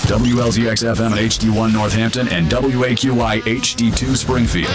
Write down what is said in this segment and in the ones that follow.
WLZX FM HD1 Northampton and WAQI HD2 Springfield.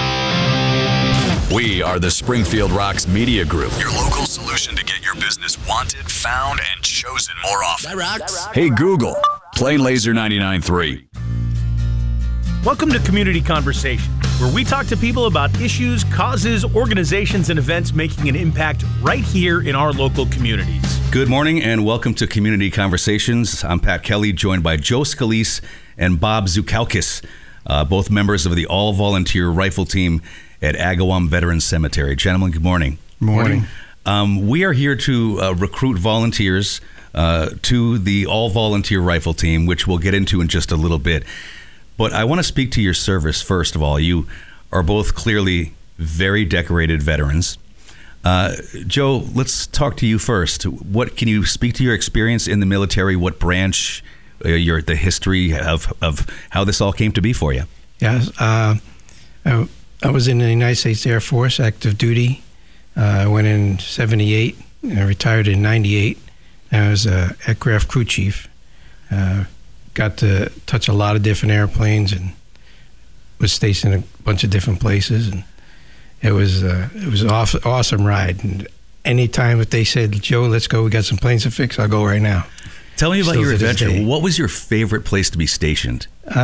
We are the Springfield Rocks Media Group, your local solution to get your business wanted, found, and chosen more often. That rocks. Hey Google, play Laser 99.3. Welcome to Community Conversation, where we talk to people about issues, causes, organizations, and events making an impact right here in our local communities. Good morning and welcome to Community Conversations. I'm Pat Kelly, joined by Joe Scalise and Bob Zukalkis, both members of the all-volunteer rifle team at Agawam Veterans Cemetery. Gentlemen, good morning. Morning. We are here to recruit volunteers to the all-volunteer rifle team, which we'll get into in just a little bit. But I want to speak to your service first of all. You are both clearly very decorated veterans. Joe, let's talk to you first. What can you speak to your experience in the military? What branch? The history of how this all came to be for you? Yes, I was in the United States Air Force, active duty. I went in 78. I retired in 98. I was an aircraft crew chief. Got to touch a lot of different airplanes and was stationed in a bunch of different places, and it was an awesome ride. And anytime if they said, "Joe, let's go, we got some planes to fix," I'll go right now. Tell me about your adventure. What was your favorite place to be stationed?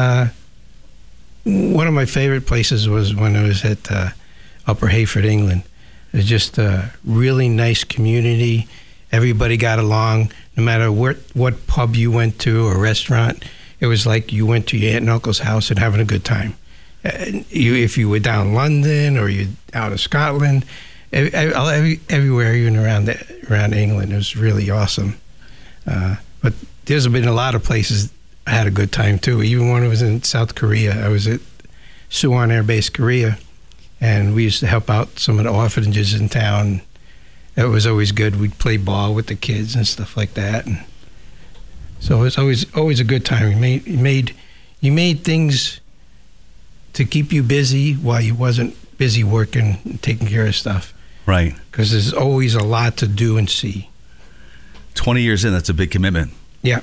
One of my favorite places was when I was at Upper Heyford, England. It was just a really nice community. Everybody got along. No matter what pub you went to or restaurant, it was like you went to your aunt and uncle's house and having a good time. If you were down London or you out of Scotland, everywhere, even around England, it was really awesome. But there's been a lot of places I had a good time too. Even when I was in South Korea, I was at Suwon Air Base, Korea, and we used to help out some of the orphanages in town. It was always good. We'd play ball with the kids and stuff like that, and so it was always a good time. You made things to keep you busy while you wasn't busy working and taking care of stuff. Right. Because there's always a lot to do and see. 20 years in, that's a big commitment. Yeah.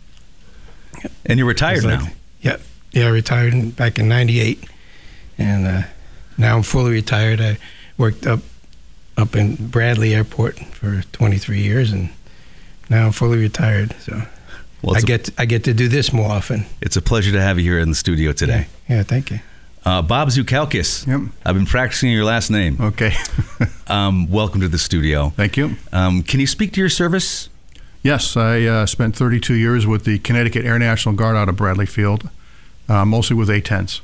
And you're retired now. Yeah, I retired back in 98, and now I'm fully retired. I worked up in Bradley Airport for 23 years, and now I'm fully retired. So I get to do this more often. It's a pleasure to have you here in the studio today. Yeah, thank you. Bob Zukalkis. Yep. I've been practicing your last name. Okay. Welcome to the studio. Thank you. Can you speak to your service? Yes, I spent 32 years with the Connecticut Air National Guard out of Bradley Field, mostly with A-10s.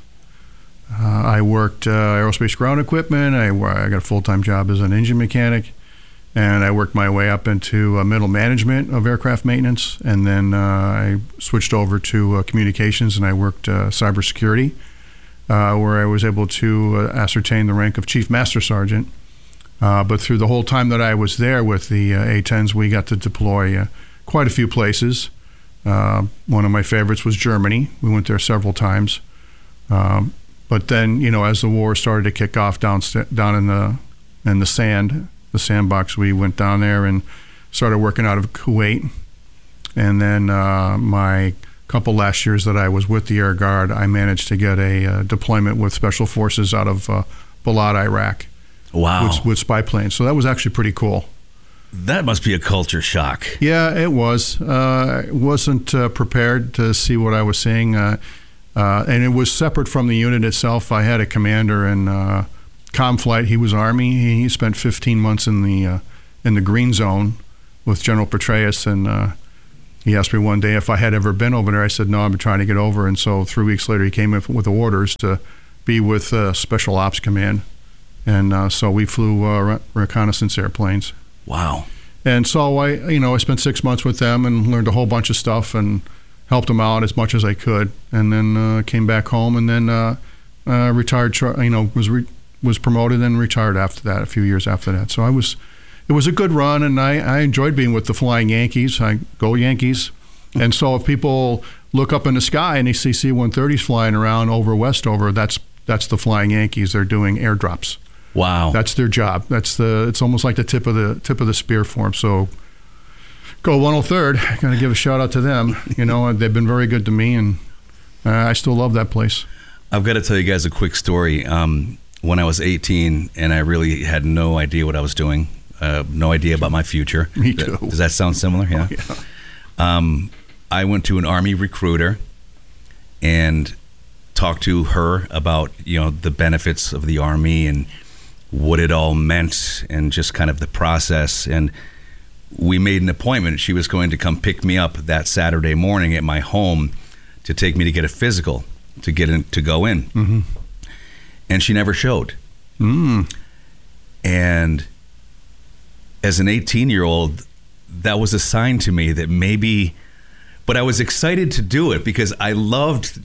I worked aerospace ground equipment. I got a full-time job as an engine mechanic, and I worked my way up into middle management of aircraft maintenance, and then I switched over to communications, and I worked cybersecurity, where I was able to ascertain the rank of Chief Master Sergeant. But through the whole time that I was there with the A-10s, we got to deploy quite a few places. One of my favorites was Germany. We went there several times. But then, as the war started to kick off down in the sandbox, we went down there and started working out of Kuwait. And then my couple last years that I was with the Air Guard, I managed to get a deployment with Special Forces out of Balad, Iraq. Wow. With spy planes. So that was actually pretty cool. That must be a culture shock. Yeah, it was. I wasn't prepared to see what I was seeing. And it was separate from the unit itself. I had a commander in ComFlight. He was Army. He spent 15 months in the Green Zone with General Petraeus, and he asked me one day if I had ever been over there. I said, no, I've been trying to get over. And so 3 weeks later, he came in with orders to be with Special Ops Command. And so we flew reconnaissance airplanes. Wow. And so I spent 6 months with them and learned a whole bunch of stuff and helped them out as much as I could. And then came back home and then retired, was promoted and retired after that, a few years after that. So it was a good run, and I enjoyed being with the Flying Yankees. Go Yankees. And so if people look up in the sky and they see C-130s flying around over Westover, that's the Flying Yankees. They're doing airdrops. Wow. That's their job. It's almost like the tip of the spear for them. So Go 103rd. Got to give a shout out to them. You know, they've been very good to me, and I still love that place. I've got to tell you guys a quick story. When I was 18 and I really had no idea what I was doing, no idea about my future. Me too. Does that sound similar? Yeah. Oh, yeah. I went to an Army recruiter and talked to her about, you know, the benefits of the Army and what it all meant and just kind of the process. And we made an appointment. She was going to come pick me up that Saturday morning at my home to take me to get a physical to get in, to go in. Mm-hmm. And she never showed. And as an 18-year-old, that was a sign to me that maybe, but I was excited to do it because I loved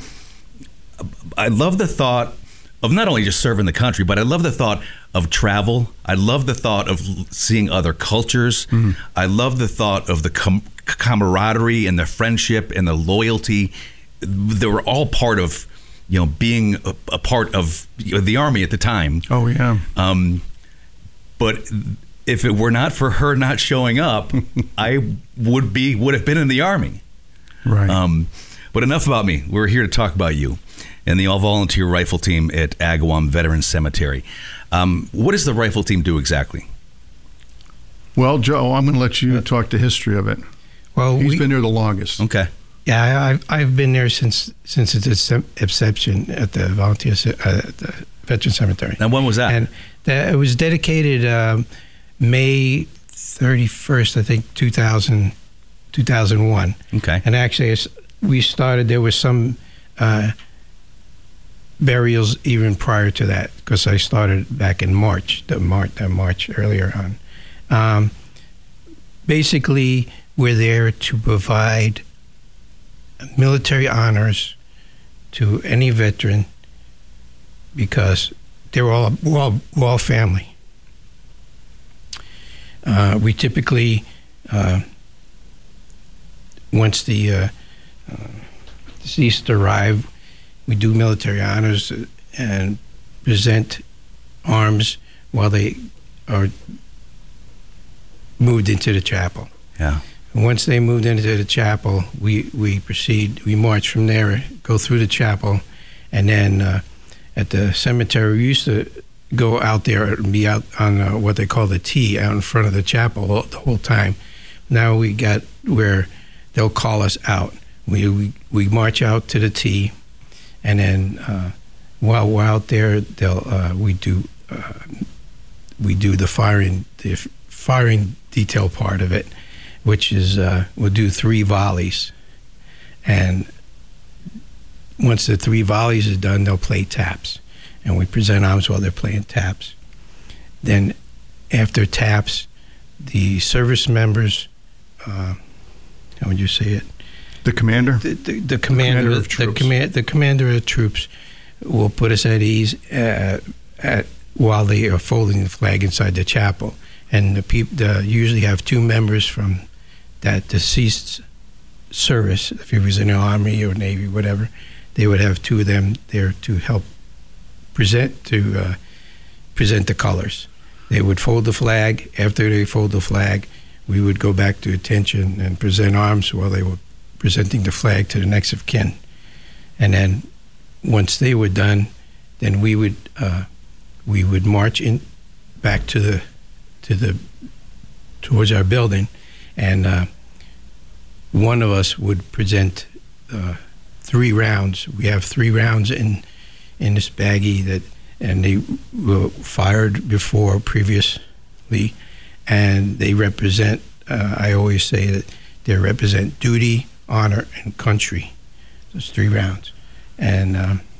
the thought of not only just serving the country, but I love the thought of travel. I love the thought of seeing other cultures. Mm-hmm. I love the thought of the camaraderie and the friendship and the loyalty. They were all part of, you know, being a part of the Army at the time. Oh, yeah. But if it were not for her not showing up, I would have been in the Army. Right. But enough about me. We're here to talk about you and the all-volunteer rifle team at Agawam Veterans Cemetery. What does the rifle team do exactly? Well, Joe, I'm going to let you talk the history of it. Well, He's been there the longest. Okay. Yeah, I've been there since its inception at the the Veteran Cemetery. And when was that? And it was dedicated May 31st, I think, 2001. Okay. And actually, we started. There was some burials even prior to that because I started back in March earlier on. Basically, we're there to provide military honors to any veteran because we're all family. We typically, once the deceased arrive, we do military honors and present arms while they are moved into the chapel. Yeah. And once they moved into the chapel, we proceed. We march from there, go through the chapel, and then at the cemetery, we used to go out there and be out on what they call the T, out in front of the chapel the whole time. Now we got where they'll call us out. We march out to the T, and then while we're out there, we do the firing detail part of it, which is we'll do 3 volleys, and once the 3 volleys is done, they'll play taps, and we present arms while they're playing taps. Then after taps, the service members, how would you say it? The commander? The commander of troops. The commander of troops will put us at ease while they are folding the flag inside the chapel. And the people usually have 2 members from that deceased service. If he was in the Army or Navy, whatever, they would have 2 of them there to help present the colors. They would fold the flag. After they fold the flag, we would go back to attention and present arms while they were presenting the flag to the next of kin. And then once they were done, then we would march in back towards our building, and one of us would present 3 rounds. We have 3 rounds in this baggie and they were fired previously, and they represent. I always say that they represent duty, honor, and country. Those 3 rounds, and